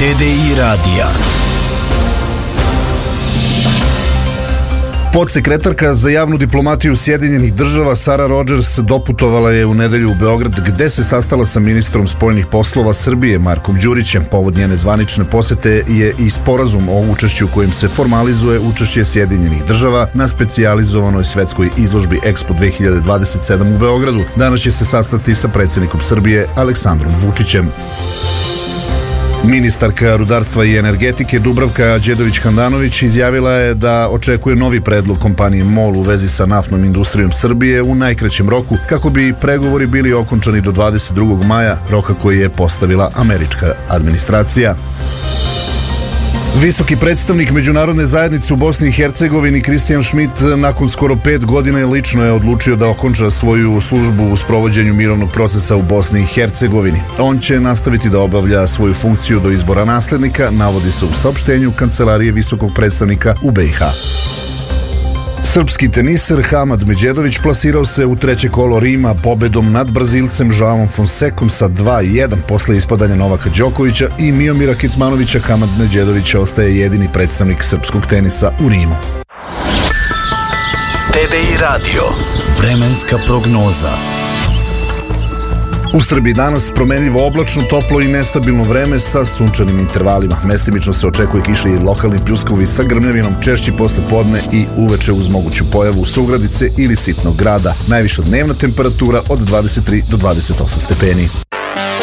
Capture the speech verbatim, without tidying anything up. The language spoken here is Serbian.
T D I radija. Podsekretarka za javnu diplomatiju Sjedinjenih država Sara Rogers doputovala je u nedelju u Beograd, gde se sastala sa ministrom spoljnih poslova Srbije Markom Đurićem. Povod njene zvanične posete je i sporazum o učešću kojim se formalizuje učešće Sjedinjenih država na specijalizovanoj svetskoj izložbi Expo dve hiljade dvadeset sedam u Beogradu. Danas će se sastati sa predsjednikom Srbije Aleksandrom Vučićem. Ministarka rudarstva i energetike Dubravka Đedović-Handanović izjavila je da očekuje novi predlog kompanije MOL u vezi sa naftnom industrijom Srbije u najkraćem roku, kako bi pregovori bili okončani do dvadeset drugog maja, roka koji je postavila američka administracija. Visoki predstavnik međunarodne zajednice u Bosni i Hercegovini Kristijan Šmit nakon skoro pet godina lično je odlučio da okonča svoju službu u sprovođenju mirovnog procesa u Bosni i Hercegovini. On će nastaviti da obavlja svoju funkciju do izbora naslednika, navodi se u saopštenju Kancelarije visokog predstavnika u B i H. Srpski teniser Hamad Medjedović plasirao se u treće kolo Rima pobedom nad Brazilcem Joaom Fonsekom sa dva jedan. Posle ispadanja Novaka Đokovića i Miomira Kecmanovića, Hamad Medjedović ostaje jedini predstavnik srpskog tenisa u Rimu. T D I radio. Vremenska prognoza. U Srbiji danas promenljivo oblačno, toplo i nestabilno vreme sa sunčanim intervalima. Mestimično se očekuje kiša i lokalni pljuskovi sa grmljavinom, češći posle podne i uveče uz moguću pojavu sugradice ili sitnog grada. Najviša dnevna temperatura od dvadeset tri do dvadeset osam stepeni.